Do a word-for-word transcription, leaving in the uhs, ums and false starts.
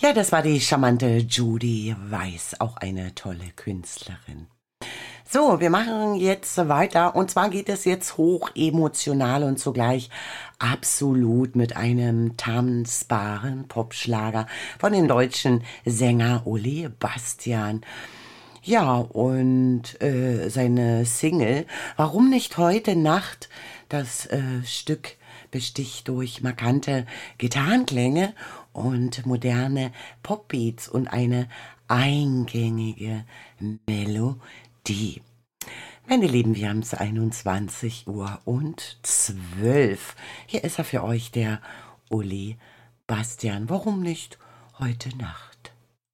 Ja, das war die charmante Judy Weiß, auch eine tolle Künstlerin. So, wir machen jetzt weiter und zwar geht es jetzt hoch emotional und zugleich absolut mit einem tanzbaren Popschlager von dem deutschen Sänger Uli Bastian. Ja, und äh, seine Single Warum nicht heute Nacht? Das äh, Stück besticht durch markante Gitarrenklänge und moderne Popbeats und eine eingängige Melodie. Meine Lieben, wir haben es einundzwanzig Uhr und zwölf. Hier ist er für euch, der Uli Bastian. Warum nicht heute Nacht?